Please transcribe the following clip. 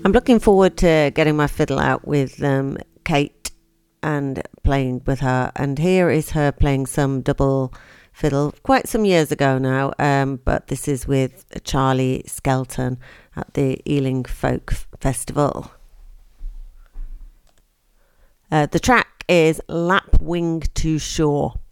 I'm looking forward to getting my fiddle out with Kate and playing with her. And here is her playing some double fiddle quite some years ago now, but this is with Charlie Skelton at the Ealing Folk Festival. The track is Lapwing to Shore.